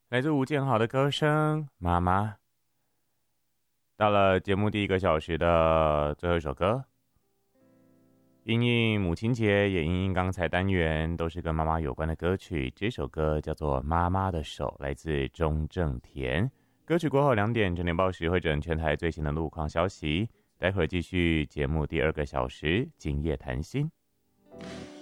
来自吴建豪的歌声《妈妈》。到了节目第一个小时的最后一首歌，因应母亲节，也因应刚才单元，都是跟妈妈有关的歌曲。这首歌叫做《妈妈的手》，来自钟正田。歌曲过后2点，整点报时会整全台最新的路况消息。待会儿继续节目第二个小时，今夜谈心。